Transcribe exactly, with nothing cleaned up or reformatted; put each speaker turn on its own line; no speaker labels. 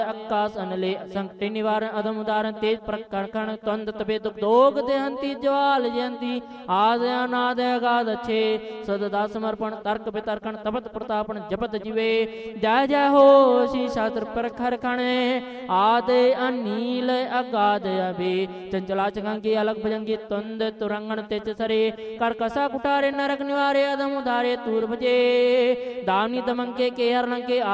आकाश अनले संकटे निवारण अधम उदाहरण तेज प्रकरण त्वंद तपे दुख दोग देहंती ज्वाल जयंती आद अनाद अगाध अच्छे सदा समर्पण तर्क वितर्कण तपत प्रतापन जपत जीवे जय जय हो श्री शास्त्र प्रखर खणे आद अनील अगाध अभे चंचला चखंगी अलग भजंगी त्वंद तुरंगण तेज सरे कर कसा कुटारे नरक निवारे अधम उदारे तूर भजे दावनी दमंके के हरण के